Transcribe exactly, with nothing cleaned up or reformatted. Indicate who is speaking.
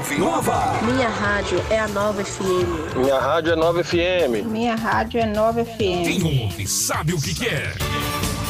Speaker 1: ouve Nova.
Speaker 2: Minha rádio é a Nova F M.
Speaker 3: Minha rádio é Nova F M.
Speaker 4: Minha rádio é Nova F M.
Speaker 1: Quem ouve sabe o que quer.